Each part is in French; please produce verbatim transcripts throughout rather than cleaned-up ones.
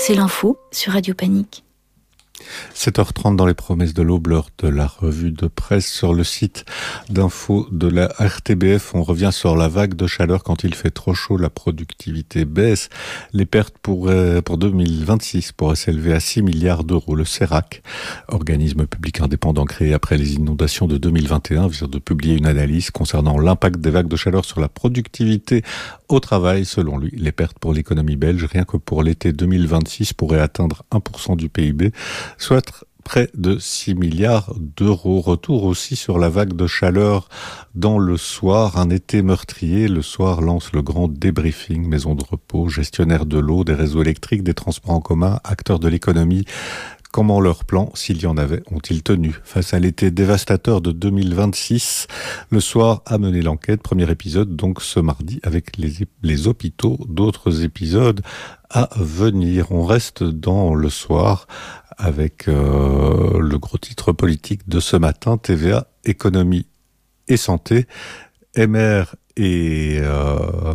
c'est l'info sur Radio Panique. sept heures trente dans les promesses de l'aube, l'heure de la revue de presse. Sur le site d'info de la R T B F, on revient sur la vague de chaleur. Quand il fait trop chaud, la productivité baisse. Les pertes pourraient, pour deux mille vingt-six pourraient s'élever à six milliards d'euros. Le CERAC, organisme public indépendant créé après les inondations de deux mille vingt et un, vient de publier une analyse concernant l'impact des vagues de chaleur sur la productivité au travail. Selon lui, les pertes pour l'économie belge, rien que pour l'été deux mille vingt-six, pourraient atteindre un pour cent du P I B, soit près de six milliards d'euros. Retour aussi sur la vague de chaleur dans le Soir. Un été meurtrier. Le Soir lance le grand débriefing. Maisons de repos, gestionnaires de l'eau, des réseaux électriques, des transports en commun, acteurs de l'économie. Comment leurs plans, s'il y en avait, ont-ils tenu face à l'été dévastateur de deux mille vingt-six? Le Soir a mené l'enquête. Premier épisode donc ce mardi avec les, les hôpitaux. D'autres épisodes à venir. On reste dans le Soir avec euh, le gros titre politique de ce matin, T V A, économie et santé. M R et... Euh,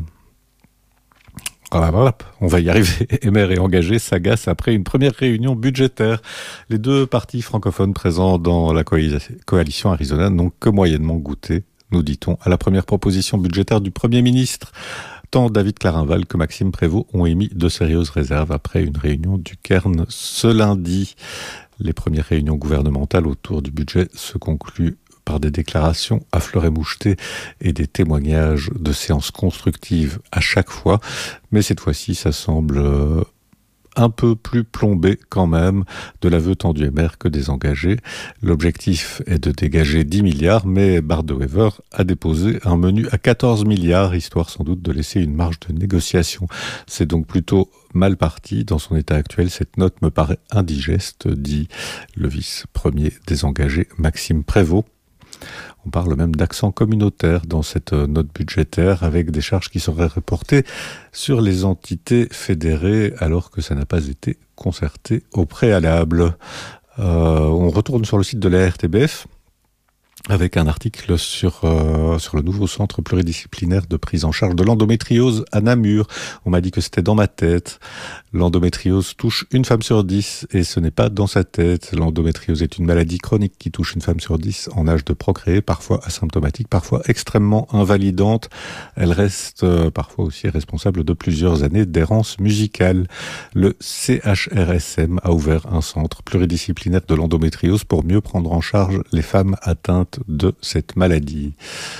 on va y arriver. M R est engagé, s'agace après une première réunion budgétaire. Les deux partis francophones présents dans la coalition Arizona n'ont que moyennement goûté, nous dit-on, à la première proposition budgétaire du Premier ministre. Tant David Clarinval que Maxime Prévost ont émis de sérieuses réserves après une réunion du Cairn ce lundi. Les premières réunions gouvernementales autour du budget se concluent par des déclarations à fleur et moucheté et des témoignages de séances constructives à chaque fois. Mais cette fois-ci, ça semble un peu plus plombé quand même de l'aveu tant du M R que des engagés. L'objectif est de dégager dix milliards, mais Bardewever a déposé un menu à quatorze milliards, histoire sans doute de laisser une marge de négociation. C'est donc plutôt mal parti. Dans son état actuel, cette note me paraît indigeste, dit le vice-premier des engagés, Maxime Prévost. On parle même d'accent communautaire dans cette note budgétaire, avec des charges qui seraient reportées sur les entités fédérées, alors que ça n'a pas été concerté au préalable. Euh, on retourne sur le site de la R T B F, avec un article sur euh, sur le nouveau centre pluridisciplinaire de prise en charge de l'endométriose à Namur. On m'a dit que c'était dans ma tête. L'endométriose touche une femme sur dix et ce n'est pas dans sa tête. L'endométriose est une maladie chronique qui touche une femme sur dix en âge de procréer, parfois asymptomatique, parfois extrêmement invalidante. Elle reste euh, parfois aussi responsable de plusieurs années d'errance musicale. Le C H R S M a ouvert un centre pluridisciplinaire de l'endométriose pour mieux prendre en charge les femmes atteintes de cette maladie.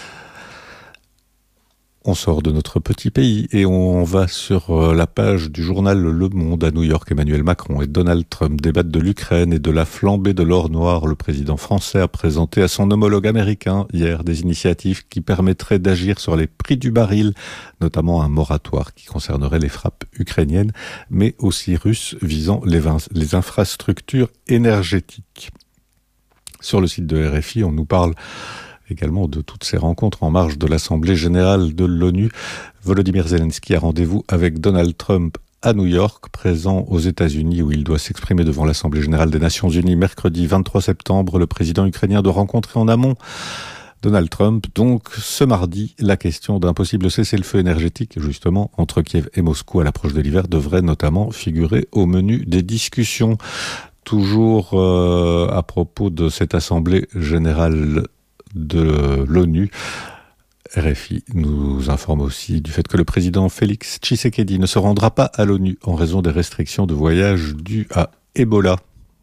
On sort de notre petit pays et on va sur la page du journal Le Monde à New York. Emmanuel Macron et Donald Trump débattent de l'Ukraine et de la flambée de l'or noir. Le président français a présenté à son homologue américain hier des initiatives qui permettraient d'agir sur les prix du baril, notamment un moratoire qui concernerait les frappes ukrainiennes, mais aussi russes visant les, vin- les infrastructures énergétiques. Sur le site de R F I, on nous parle également de toutes ces rencontres en marge de l'Assemblée générale de l'ONU. Volodymyr Zelensky a rendez-vous avec Donald Trump à New York, présent aux États-Unis où il doit s'exprimer devant l'Assemblée générale des Nations unies mercredi vingt-trois septembre. Le président ukrainien doit rencontrer en amont Donald Trump. Donc, ce mardi, la question d'un possible cessez-le-feu énergétique, justement, entre Kiev et Moscou à l'approche de l'hiver, devrait notamment figurer au menu des discussions. Toujours euh, à propos de cette Assemblée générale de l'ONU, R F I nous informe aussi du fait que le président Félix Tshisekedi ne se rendra pas à l'ONU en raison des restrictions de voyage dues à Ebola.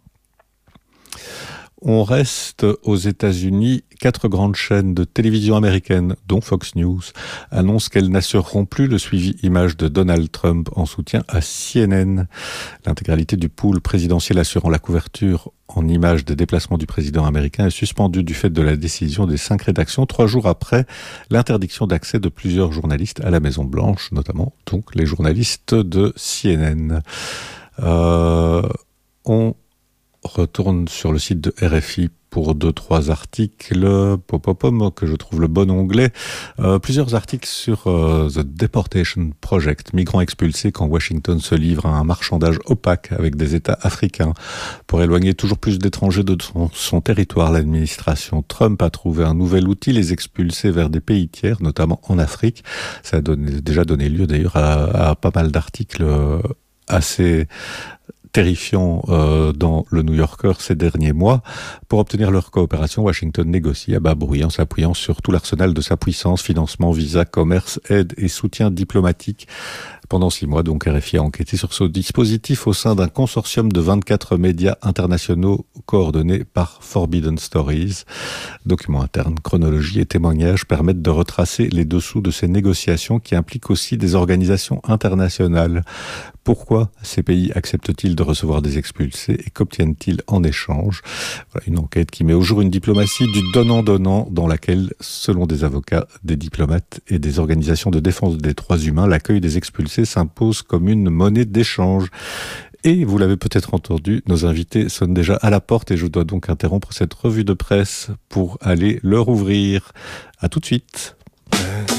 On reste aux États-Unis. Quatre grandes chaînes de télévision américaines, dont Fox News, annoncent qu'elles n'assureront plus le suivi image de Donald Trump en soutien à C N N. L'intégralité du pool présidentiel assurant la couverture en images des déplacements du président américain est suspendue du fait de la décision des cinq rédactions, trois jours après l'interdiction d'accès de plusieurs journalistes à la Maison-Blanche, notamment donc les journalistes de C N N. Euh, on retourne sur le site de R F I pour deux, trois articles, popopom, que je trouve le bon onglet. Euh, plusieurs articles sur euh, The Deportation Project, migrants expulsés quand Washington se livre à un marchandage opaque avec des États africains. Pour éloigner toujours plus d'étrangers de son, son territoire, l'administration Trump a trouvé un nouvel outil, les expulser vers des pays tiers, notamment en Afrique. Ça a donné, déjà donné lieu d'ailleurs à, à pas mal d'articles euh, assez terrifiant euh, dans le New Yorker ces derniers mois. Pour obtenir leur coopération, Washington négocie à bas bruit en s'appuyant sur tout l'arsenal de sa puissance, financement, visa, commerce, aide et soutien diplomatique. Pendant six mois, donc, R F I a enquêté sur ce dispositif au sein d'un consortium de vingt-quatre médias internationaux coordonnés par Forbidden Stories. Documents internes, chronologie et témoignages permettent de retracer les dessous de ces négociations qui impliquent aussi des organisations internationales. Pourquoi ces pays acceptent-ils de recevoir des expulsés et qu'obtiennent-ils en échange? Voilà une enquête qui met au jour une diplomatie du donnant-donnant dans laquelle, selon des avocats, des diplomates et des organisations de défense des droits humains, l'accueil des expulsés s'impose comme une monnaie d'échange. Et vous l'avez peut-être entendu, nos invités sonnent déjà à la porte et je dois donc interrompre cette revue de presse pour aller leur ouvrir. À tout de suite.